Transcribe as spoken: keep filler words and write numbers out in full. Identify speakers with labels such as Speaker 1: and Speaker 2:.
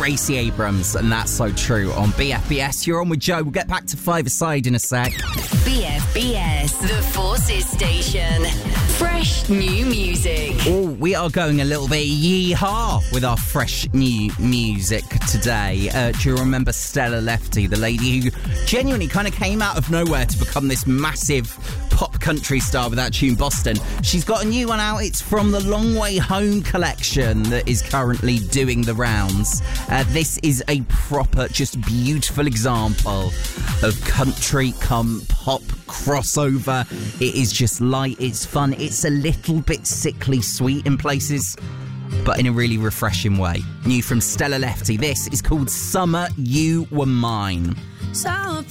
Speaker 1: Gracie Abrams, and That's So True on B F B S. You're on with Joe. We'll get back to Five Aside in a sec.
Speaker 2: B F B S, the Forces Station. Fresh new music.
Speaker 1: Oh, we are going a little bit yee-haw with our fresh new music today. Uh, do you remember Stella Lefty, the lady who genuinely kind of came out of nowhere to become this massive pop country star with that tune Boston? She's got a new one out. It's from the Long Way Home collection that is currently doing the rounds. Uh, this is a proper, just beautiful example of country come pop crossover. It is just light, it's fun, it's a little bit sickly sweet in places, but in a really refreshing way. New from Stella Lefty, this is called Summer You Were Mine.
Speaker 3: Some